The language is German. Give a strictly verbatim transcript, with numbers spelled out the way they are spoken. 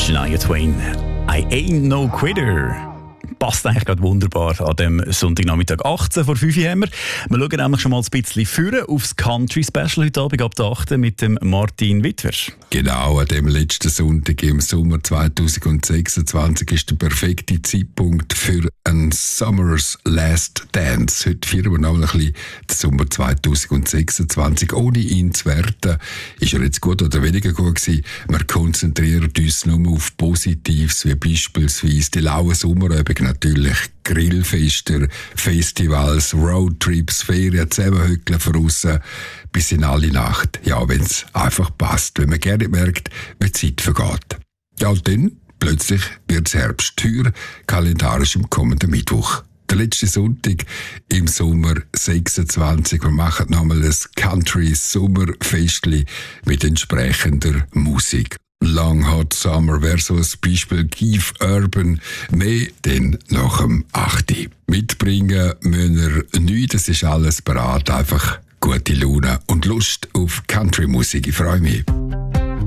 Shania Twain, I ain't no quitter. Passt eigentlich gerade wunderbar an dem Sonntagnachmittag. achtzehn vor fünf haben wir. Wir schauen nämlich schon mal ein bisschen führen aufs Country-Special heute Abend ab der acht mit dem Martin Wittwer. Genau, an dem letzten Sonntag im Sommer zwanzig sechsundzwanzig ist der perfekte Zeitpunkt für ein Summer's Last Dance. Heute feiern wir noch ein bisschen den Sommer zwanzig sechsundzwanzig. Ohne ihn zu werten, ist er jetzt gut oder weniger gut gewesen. Wir konzentrieren uns nur auf Positives, wie beispielsweise die laue Sommerübung, natürlich Grillfester, Festivals, Roadtrips, Ferien, zusammenhöckeln von aussen bis in alle Nacht. Ja, wenn es einfach passt, wenn man gerne merkt, wie die Zeit vergeht. Ja, und dann plötzlich wird es Herbst, teuer, kalendarisch im kommenden Mittwoch. Der letzte Sonntag im Sommer sechsundzwanzig. Wir machen nochmal ein Country-Sommerfestli mit entsprechender Musik. Long Hot Summer wäre so ein Beispiel. Keith Urban, mehr denn nach dem acht. Mitbringen müssen wir nichts, das ist alles bereit. Einfach gute Laune und Lust auf Country-Musik. Ich freue mich.